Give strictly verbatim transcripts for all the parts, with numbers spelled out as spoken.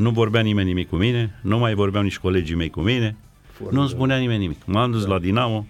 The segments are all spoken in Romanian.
nu vorbea nimeni nimic cu mine, nu mai vorbeau nici colegii mei cu mine, Foarte nu-mi spunea nimeni nimic. M-am dus da. la Dinamo,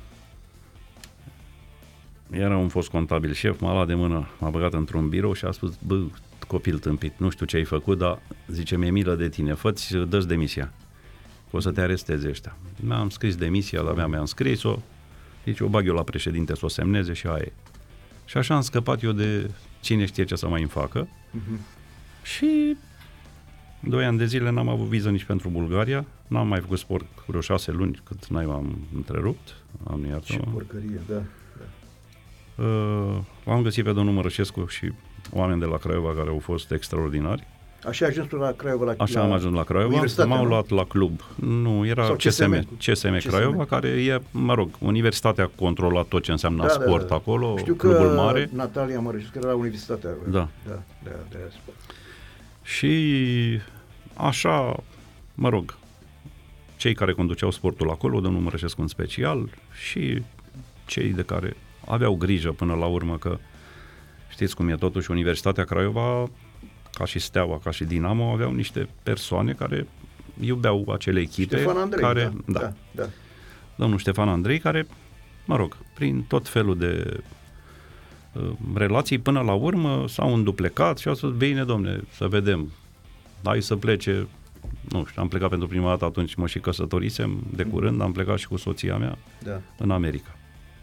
era un fost contabil șef, m-a luat de mână, m-a băgat într-un birou și a spus, bă, copil tâmpit, nu știu ce ai făcut, dar zice, mi-e milă de tine, fă-ți, dă-ți demisia, că o să te aresteze ăștia. Mi-am scris demisia, la mea mi-am scris-o, zice, o bag eu la președinte să o semneze și aia e. Și așa am scăpat eu de cine știe ce să mai îmi facă. Uh-huh. Și doi ani de zile n-am avut viză nici pentru Bulgaria, n-am mai făcut sport vreo șase luni, cât n-ai m-am întrerupt. Am Ce porcărie, da. da. Uh, am găsit pe domnul Mărășescu și oameni de la Craiova care au fost extraordinari. Așa ai ajuns la Craiova? La, Așa la am ajuns la Craiova, m-au luat la club. Nu, era C S M, C S M Craiova, care e, mă rog, universitatea a controlat tot ce înseamnă da, sport da, da. acolo, Știu clubul că mare. Natalia Mărășescu era la universitatea. Da. Da, da, da, da. Și așa, mă rog, cei care conduceau sportul acolo, domnul Mărășescu în special, și cei de care aveau grijă până la urmă că, știți cum e, totuși Universitatea Craiova, ca și Steaua, ca și Dinamo, aveau niște persoane care iubeau acele echipe. Ștefan Andrei, care, da, da, da, da. Domnul Ștefan Andrei, care, mă rog, prin tot felul de uh, relații, până la urmă s-au înduplecat și au spus, bine, domne, să vedem, hai să plece, nu știu, am plecat pentru prima dată, atunci mă și căsătorisem, de curând, am plecat și cu soția mea da. în America.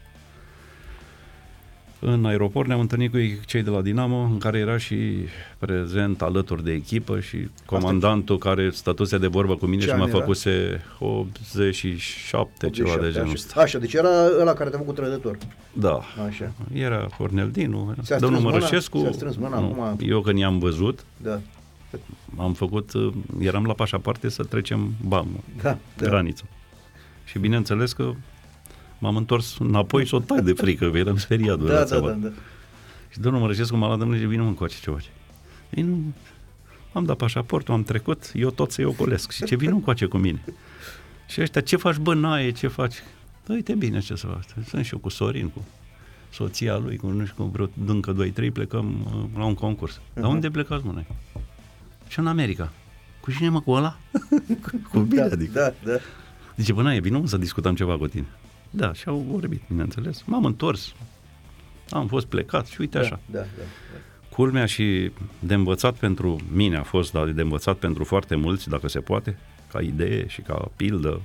În aeroport ne-am întâlnit cu cei de la Dinamo, în care era și prezent alături de echipă și comandantul Asta... care stătuse de vorbă cu mine ce și mă făcuse optzeci și șapte, ceva de genul ăsta. Așa, deci era ăla care te-a făcut trădător. Da. Așa. Era Cornel Dinu, domnul Mărășescu. Mâna, nu, acum... Eu când i-am văzut, da. am făcut, eram la pașaparte să trecem bamul, da, granița. Da. Și bineînțeles că m-am întors înapoi și o tai de frică, eram speriat. Da, da, da, da. Și domnul Mărășescu m-a luat, domnule, vină mă încoace, ce faci? Ei, nu, am dat pașaportul, am trecut, eu tot să-i ocolesc. Și ce, vină încoace cu mine. Și ăștia, ce faci, bă, naie, ce faci? Da, uite bine ce să faci. Sunt și eu cu Sorin, cu soția lui, cu nu știu, cu vreo dâncă, doi, trei, plecăm la un concurs. Uh-huh. Dar unde plecați, mă, noi? Și în America. Cu cine, mă, cu ăla? Cu bine, da, adică. Da, da. Zice, bă, naie, vină să discutăm ceva cu tine. Da, și au vorbit, bineînțeles. M-am întors, am fost plecat și uite da, așa. Da, da, da. Culmea și de învățat pentru mine a fost, dar de învățat pentru foarte mulți, dacă se poate, ca idee și ca pildă.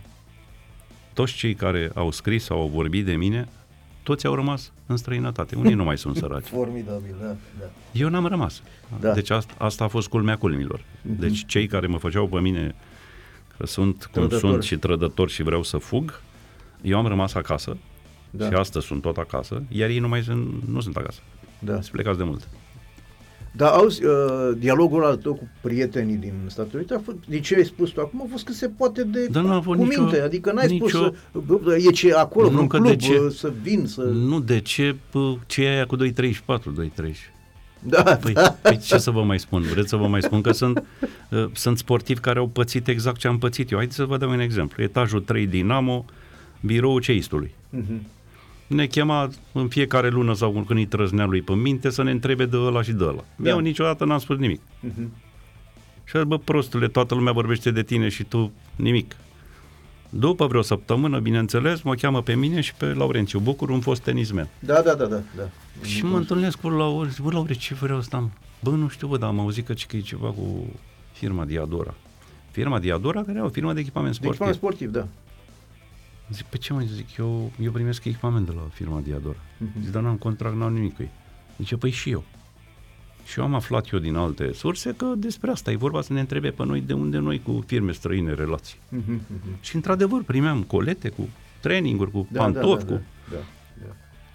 Toți cei care au scris sau au vorbit de mine, toți au rămas în străinătate. Unii nu mai sunt săraci. Formidabil, da, da. Eu n-am rămas. Da. Deci asta, asta a fost culmea culmilor. Mm-hmm. Deci cei care mă făceau pe mine că sunt cum trădător. Sunt și trădător și vreau să fug, eu am rămas acasă da. Și astăzi sunt tot acasă, iar ei nu mai sunt, nu sunt acasă. Da. Sunt plecați de mult. Dar auzi, uh, dialogul al tău cu prietenii din Statele Unite, a fost, de ce ai spus tu acum, a fost că se poate de da, n-a cu nicio, minte, adică n-ai nicio, spus să, e ce acolo, nu, un club, de ce, să vin, să... Nu, de ce, pă, ce e aia cu doi treizeci și patru, doi treizeci? Da, păi, da. Păi ce să vă mai spun? Vreți să vă mai spun că sunt, uh, sunt sportivi care au pățit exact ce am pățit eu. Haideți să vă dau un exemplu. Etajul trei Dinamo, biroul ceistului. Uh-huh. Ne chema în fiecare lună sau când îi trăznea lui pe minte să ne întrebe de ăla și de ăla. Da. Eu niciodată n-am spus nimic. Uh-huh. Și a zis, bă, prostule, toată lumea vorbește de tine și tu nimic. După vreo săptămână, bineînțeles, mă cheamă pe mine și pe Laurențiu Bucur, un fost tenismen. Da, da, da, da. da. Și mă întâlnesc cu Laurențiu. Bă, Laurențiu, ce vreau să am? Bă, nu știu, bă, dar am auzit că, că e ceva cu firma Diadora. Firma Diadora, care e o firmă de echipament sportiv. De echipament sportiv, da. Zic, pe ce mai zic? Eu, eu primesc echipament de la firma Diadora. Uh-huh. Zic, dar n-am contract, n-am nimic cu ei. Zice, păi și eu. Și eu am aflat eu din alte surse că despre asta e vorba, să ne întrebe pe noi de unde noi cu firme străine relații. Uh-huh, uh-huh. Și într-adevăr primeam colete cu traininguri, cu da, pantofi, da, da, cu... Da, da.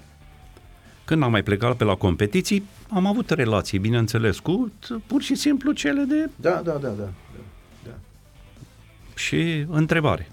Când am mai plecat pe la competiții, am avut relații, bineînțeles, cu pur și simplu cele de... Da, da, da, da. da, da. Și întrebare.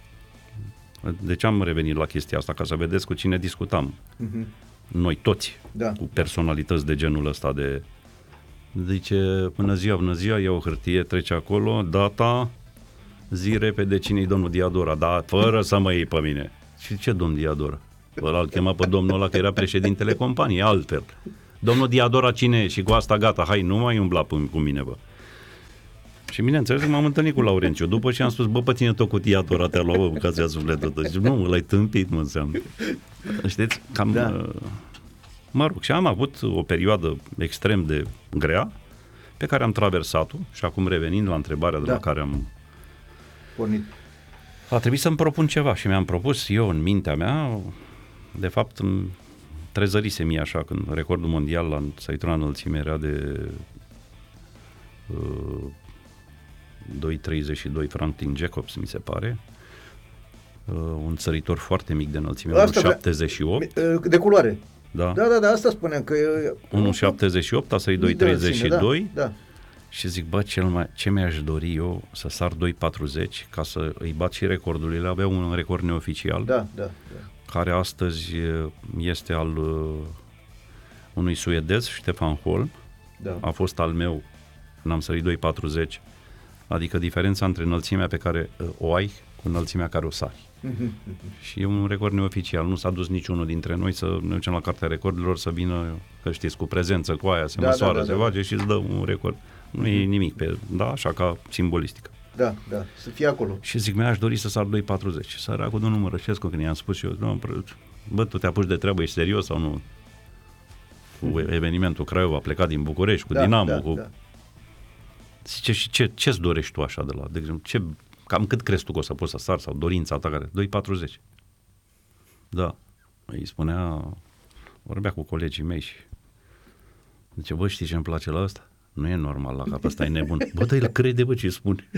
De ce am revenit la chestia asta? Ca să vedeți cu cine discutam. Uh-huh. Noi toți, da. Cu personalități de genul ăsta de... Zice, bună ziua, bună ziua, ia o hârtie, trece acolo, data, zi repede cine-i domnul Diadora, dar fără să mă iei pe mine. Și ce domn Diadora? Ăla îl chema pe domnul ăla că era președintele companiei, altfel. Domnul Diadora cine e? Și cu asta gata, hai, nu mai umbla cu mine, bă. Și bineînțeles m-am întâlnit cu Laurențiu. După ce am spus, bă, pe tine tot cutia tora te-a luat, bă, ca să ia sufletul tău. Zice, nu, l-ai tâmpit, mă, înseamnă. Știți, cam... Da. Mă rog, și am avut o perioadă extrem de grea, pe care am traversat-o și acum revenind la întrebarea de da. la care am pornit. A trebuit să-mi propun ceva și mi-am propus eu în mintea mea, de fapt îmi trezărise mie așa când recordul mondial la săritura înălțime era de uh, doi treizeci și doi Franklin Jacobs, mi se pare, uh, un săritor foarte mic de înălțime, unu șaptezeci și opt. De culoare. Da. Da, da, da, asta spuneam că unu șaptezeci și opt, a sărit doi treizeci și doi. Da, da. Și zic, bă, cel mai, ce mi-aș dori eu să sar doi patruzeci ca să îi bat și recordurile. Avea un record neoficial, da, da, da. care astăzi este al uh, unui suedez, Stefan Holm. Da. A fost al meu, n-am sărit doi patruzeci, adică diferența între înălțimea pe care uh, o ai cu înălțimea care o sari. Și e un record neoficial, nu s-a dus niciunul dintre noi să ne ducem la cartea recordurilor să vină, că știți, cu prezență, cu aia, se da, măsoară, da, da, se da. face și îți dă un record. Nu e nimic, pe, da, așa ca simbolistică. Da, da, să fie acolo. Și zic, mi-aș dori să sar doi patruzeci. Săracul domnul Mărășescu, când i-am spus eu, nu, bă, tu te apuci de treabă, ești serios sau nu? Cu evenimentul Craiova, a plecat din București, cu da, Dinamo, da, cu... Da. Zice, și ce, ce-ți dorești tu așa de la, de exemplu, ce, cam cât crezi tu că o să poți să sar sau dorința ta care? doi patruzeci. Da. Îi spunea, vorbea cu colegii mei și zice, bă, știi ce îmi place la ăsta? Nu e normal la cap, ăsta e nebun. Bă, dar el crede, bă, ce spune.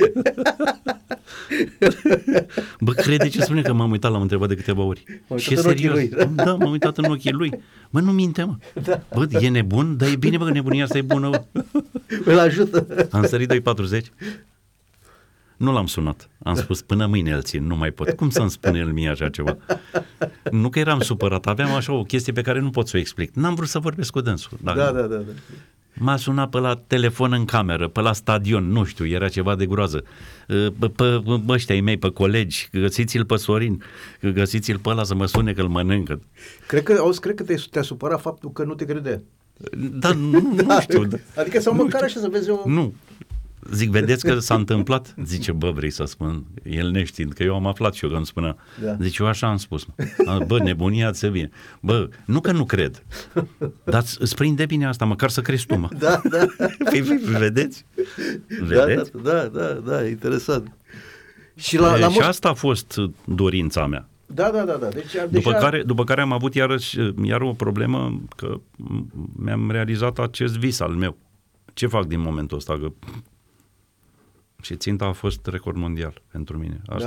Bă, crede ce spune, că m-am uitat, l-am întrebat de câteva ori. Și serios. Lui, da? Da, m-am uitat în ochii lui. Bă, nu minte, mă. Da. Bă, e nebun? Dar e bine, bă, că nebunia asta e bună, bă. Îl ajută. Am sărit doi patruzeci. Nu l-am sunat. Am spus, până mâine îl țin, nu mai pot. Cum să-mi spune el mie așa ceva? Nu că eram supărat, aveam așa o chestie pe care nu pot să o explic. N-am vrut să vorbesc cu dânsul. Da, da, da, da. M-a sunat pe la telefon în cameră, pe la stadion, nu știu, era ceva de groază. Pe, pe ăștia mei, pe colegi, găsiți-l pe Sorin, găsiți-l pe ăla să mă sune că îl mănâncă. Cred că, auzi, cred că te, te-a supărat faptul că nu te credea. Da, nu, da, nu știu. Adică sau măcar așa să vezi o... Nu. Zic, vedeți că s-a întâmplat? Zice, bă, vrei să spun, el neștiind, că eu am aflat și eu că îmi spunea. Da. Zice, eu așa am spus. Bă, nebunia ți-e vine. Bă, nu că nu cred, dar îți prinde bine asta, măcar să crezi tu, mă. Da, da. Păi, vedeți? Vedeți? Da, da, da, da, interesant. Și, la, e, la și most... asta a fost dorința mea. Da, da, da, da. Deci, după, deja... care, după care am avut iarăși, iar o problemă, că mi-am realizat acest vis al meu. Ce fac din momentul ăsta? Că... Și ținta a fost record mondial pentru mine. Asta